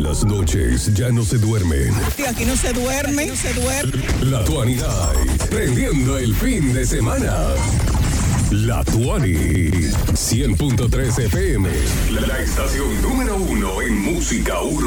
las noches ya no se duermen. Aquí no se duerme, no se duerme. La Tuani Night, prendiendo el fin de semana. La Tuani, 100.3 FM, la estación número 1 en música urbana.